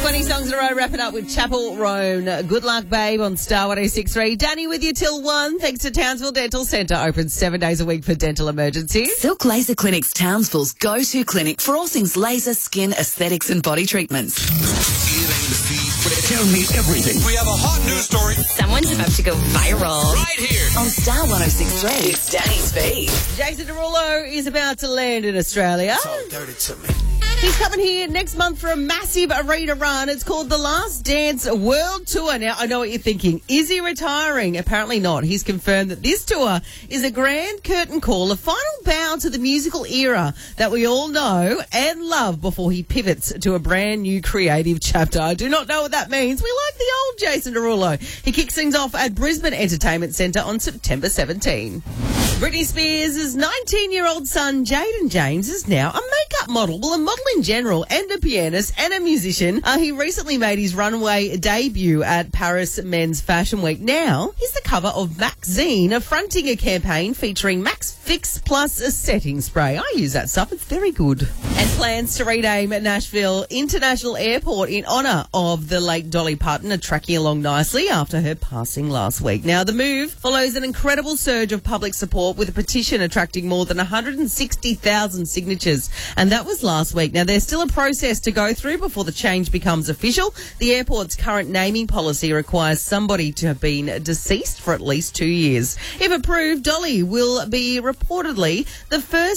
20 songs in a row, wrapping up with Chapel Roan. Good luck, babe, on Star 106.3. Danny with you till 1, thanks to Townsville Dental Centre, open 7 days a week for dental emergencies. Silk Laser Clinic's Townsville's go-to clinic for all things laser, skin, aesthetics and body treatments. Tell me everything. We have a hot news story Someone's about to go viral. right here. On Star 106.3, it's Danny's Feed. Jason Derulo is about to land in Australia. Dirty to me. He's coming here next month for a massive arena run. It's called the Last Dance World Tour. Now, I know what you're thinking. Is he retiring? Apparently not. He's confirmed that this tour is a grand curtain call, a final bow to the musical era that we all know and love before he pivots to a brand new creative chapter. I do not know what that means. We like the old Jason Derulo. He kicks things off at Brisbane Entertainment Centre on September 17. Britney Spears' 19-year-old son, Jaden James, is now a makeup model. Well, a model in general and a pianist and a musician. He recently made his runway debut at Paris Men's Fashion Week. Now, he's the cover of Maxine, fronting a campaign featuring Max Fix Plus a setting spray. I use that stuff. It's very good. And plans to rename Nashville International Airport in honour of the late Dolly Parton are tracking along nicely after her passing last week. Now, the move follows an incredible surge of public support with a petition attracting more than 160,000 signatures. And that was last week. Now, there's still a process to go through before the change becomes official. The airport's current naming policy requires somebody to have been deceased for at least 2 years. If approved, Dolly will be reportedly the first